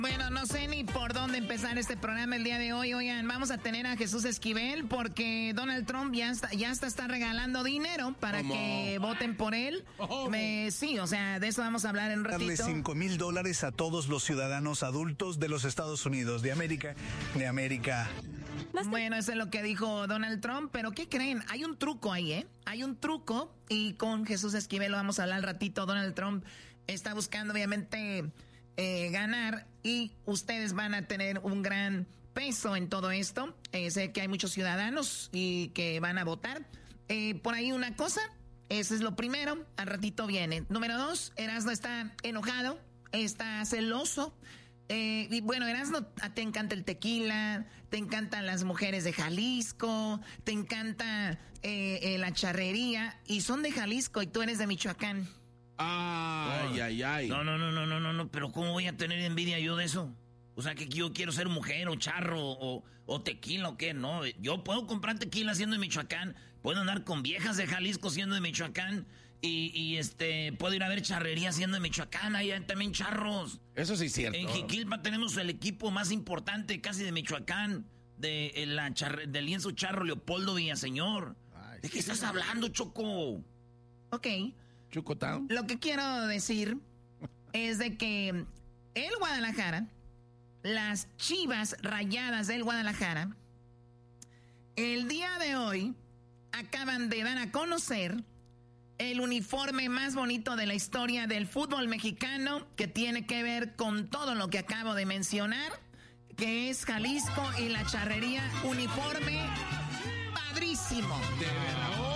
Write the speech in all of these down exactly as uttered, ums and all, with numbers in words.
Bueno, no sé ni por dónde empezar este programa el día de hoy. Oigan, vamos a tener a Jesús Esquivel porque Donald Trump ya está, ya está, está regalando dinero para ¿Cómo? que voten por él. Me, sí, o sea, de eso vamos a hablar en un ratito. Darle cinco mil dólares a todos los ciudadanos adultos de los Estados Unidos, de América, de América. Bueno, eso es lo que dijo Donald Trump, pero ¿qué creen? Hay un truco ahí, ¿eh? Hay un truco y con Jesús Esquivel lo vamos a hablar al ratito. Donald Trump está buscando, obviamente... Eh, ganar y ustedes van a tener un gran peso en todo esto. Eh, sé que hay muchos ciudadanos y que van a votar. Eh, por ahí una cosa, eso es lo primero, al ratito viene. Número dos, Erasmo está enojado, está celoso. Eh, y bueno, Erasmo, te encanta el tequila, te encantan las mujeres de Jalisco, te encanta eh, eh, la charrería y son de Jalisco y tú eres de Michoacán. Ay, oh. ay, ay. No, no, no, no, no, no, no, pero ¿cómo voy a tener envidia yo de eso? O sea, que yo quiero ser mujer o charro o, o tequila o qué, no. Yo puedo comprar tequila siendo de Michoacán, puedo andar con viejas de Jalisco siendo de Michoacán y, y este, puedo ir a ver charrería siendo de Michoacán, ahí hay también charros. Eso sí es cierto. En Jiquilpa tenemos el equipo más importante casi de Michoacán, de la charre, del lienzo charro Leopoldo Villaseñor. Ay, ¿De qué sí, estás hablando, Choco? Ok. Chocotown. Lo que quiero decir es de que el Guadalajara, las Chivas Rayadas del Guadalajara, el día de hoy acaban de dar a conocer el uniforme más bonito de la historia del fútbol mexicano, que tiene que ver con todo lo que acabo de mencionar, que es Jalisco y la charrería. Uniforme padrísimo. De verdad.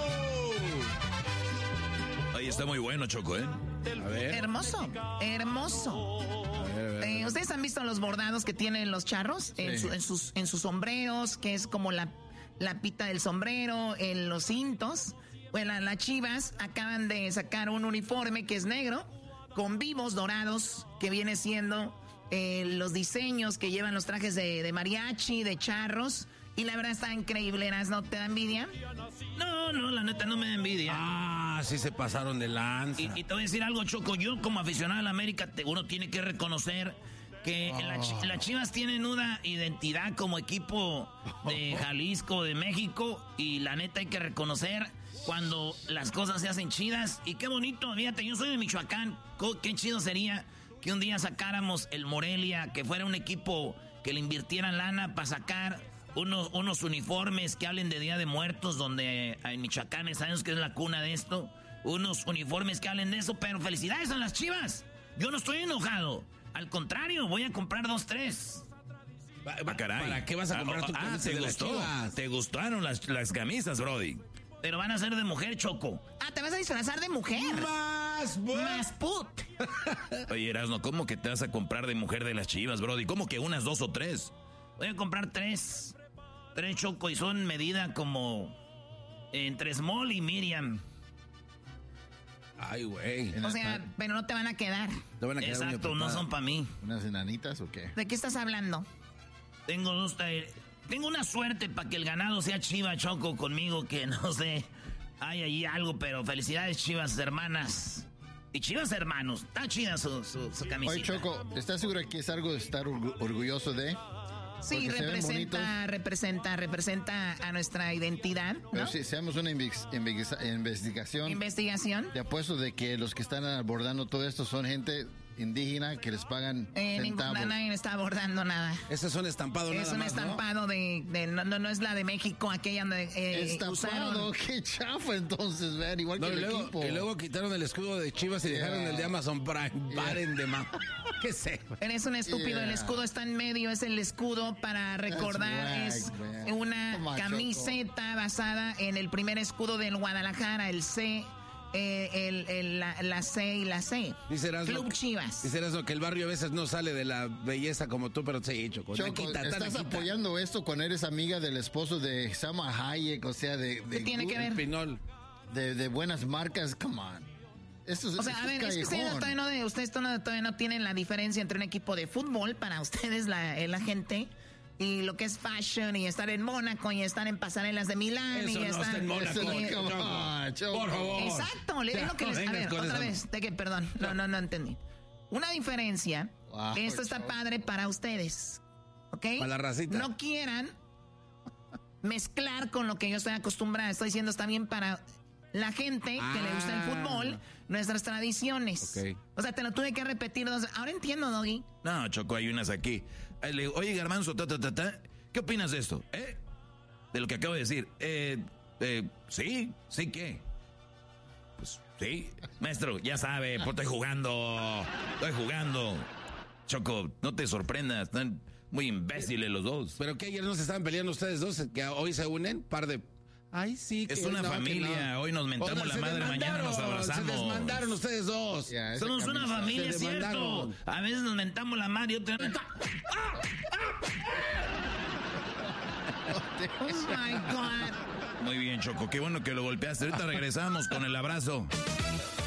Ahí está muy bueno, Choco, ¿eh? A ver. Hermoso, hermoso. A ver, a ver, a ver. Eh, ¿Ustedes han visto los bordados que tienen los charros? Sí. En, su, en, sus, en sus sombreros, que es como la, la pita del sombrero, en los cintos. Bueno, las Chivas acaban de sacar un uniforme que es negro, con vivos dorados, que viene siendo eh, los diseños que llevan los trajes de, de mariachi, de charros. Y la verdad está increíble, ¿no? ¿Te da envidia? No, no, la neta no me da envidia. Ah, sí se pasaron de lanza. Y, y te voy a decir algo, Choco. Yo como aficionado a la América, te, uno tiene que reconocer que oh. las la Chivas tienen una identidad como equipo de Jalisco, de México. Y la neta hay que reconocer cuando las cosas se hacen chidas. Y qué bonito, fíjate, yo soy de Michoacán. Qué chido sería que un día sacáramos el Morelia, que fuera un equipo que le invirtieran lana para sacar... Unos, unos uniformes que hablen de Día de Muertos, donde en Michoacán sabemos que es la cuna de esto. Unos uniformes que hablen de eso, pero felicidades a las Chivas. Yo no estoy enojado. Al contrario, voy a comprar dos, tres. Ah, caray. ¿Para qué vas a comprar ah, tu camisa ah, ¿te de gustó? las Chivas? ¿Te gustaron las, las camisas, Brody? Pero van a ser de mujer, Choco. Ah, ¿te vas a disfrazar de mujer? Más put. Más put. Oye, Erasno, ¿cómo que te vas a comprar de mujer de las Chivas, Brody? ¿Cómo que unas dos o tres? Voy a comprar tres. Tres, Choco, y son medida como entre Small y Miriam. Ay, güey. O sea, pero no te van a quedar. ¿Te van a quedar? Exacto, no son para mí. ¿Unas enanitas o qué? ¿De qué estás hablando? Tengo dos... Tengo una suerte para que el ganado sea Chiva, Choco, conmigo, que no sé... Hay ahí algo, pero felicidades, Chivas hermanas. Y Chivas hermanos. Está chida su, su, su camiseta. Oye, Choco, ¿estás seguro que es algo de estar orgulloso de...? Sí, representa, representa, representa a nuestra identidad, ¿no? Pero si seamos una investigación. ¿Investigación? Te apuesto de que los que están abordando todo esto son gente indígena que les pagan eh, centavos. Ninguna, nadie está abordando nada. Ese es un estampado es nada un más, estampado ¿no? de, de no, no, no es la de México, aquella donde eh, estampado, usaron. qué chafa entonces, ver, igual no, que y el luego, equipo. Y luego quitaron el escudo de Chivas y yeah. dejaron el de Amazon Prime. Yeah. Paren de más. ¿Qué sé? Eres un estúpido, Yeah. el escudo está en medio, es el escudo para recordar, Right, es man. una On, camiseta Choco. basada en el primer escudo del Guadalajara, el C. Eh, el, el, la, la C y la C. Dice Erasmo, Club Chivas. Dice Erasmo que el barrio a veces no sale de la belleza como tú, pero sí, Choco. Choco, taquita, estás taquita. apoyando esto cuando eres amiga del esposo de Salma Hayek, o sea, de... de ¿Qué tiene que ver? Pinol. De, de buenas marcas, come on. Esto es, o sea, esto a ver, es que ustedes todavía no, de, ustedes todavía no tienen la diferencia entre un equipo de fútbol, para ustedes la, la gente... Y lo que es fashion y estar en Mónaco y estar en pasarelas de Milán. Eso y no estar está en Mónaco, y, Choco. Choco. Por favor. Exacto, es lo que les... A ver, otra vez, de que, perdón, no, no, no entendí. Una diferencia Wow, Esto está Choco. padre para ustedes. ¿Ok? Para la racita. No quieran mezclar con lo que yo estoy acostumbrada. Estoy diciendo está bien para la gente que le gusta el Ah. fútbol, nuestras tradiciones. Ok. O sea, te lo tuve que repetir dos. Ahora entiendo, Doggy. No, Choco, hay unas aquí. Ahí le digo, oye, Garbanzo, ta, ta, ta, ta, ¿qué opinas de esto? ¿Eh? De lo que acabo de decir. Eh, eh, sí, sí, ¿qué? Pues sí. Maestro, ya sabe, pues estoy jugando. Estoy jugando. Choco, no te sorprendas, están muy imbéciles los dos. Pero que ayer no se estaban peleando ustedes dos, que hoy se unen, par de... Ay, sí. Es que una no, que familia, no. hoy nos mentamos Oigan, la se madre, mañana nos desmandaron, abrazamos. Se desmandaron ustedes dos. Ya, esa Somos una camisa. familia, Se ¿cierto? demandaron. A veces nos mentamos la madre y otra... Oh my God. Muy bien, Choco, qué bueno que lo golpeaste. Ahorita regresamos con el abrazo.